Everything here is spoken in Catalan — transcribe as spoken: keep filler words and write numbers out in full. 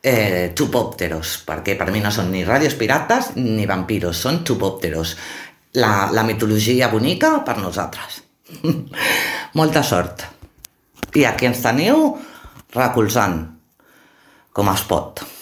eh, chupópteros, perquè per mi no són ni radios pirates ni vampiros, són chupópteros. La, la mitologia bonica per nosaltres. Molta sort. I aquí ens teniu recolzant, com es pot.